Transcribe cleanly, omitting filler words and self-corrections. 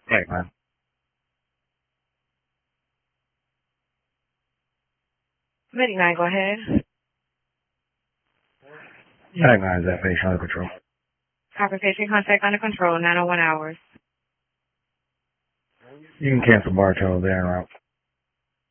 Right, man. Midnight, go ahead. Yeah, guys, that patient under control. Copy patient contact under control, 901 hours. You can cancel Bartow there en route.